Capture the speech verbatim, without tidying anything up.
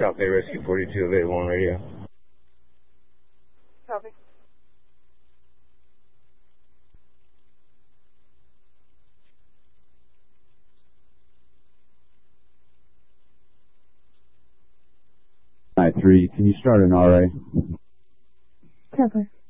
South Bay Rescue forty-two, available on radio. Copy. nine three, can you start an R A? Cover.